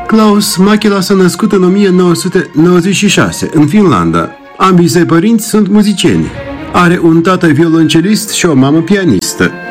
Klaus Mäkelä s-a născut în 1996, în Finlanda. Ambii săi părinți sunt muzicieni. Are un tată violoncelist și o mamă pianistă.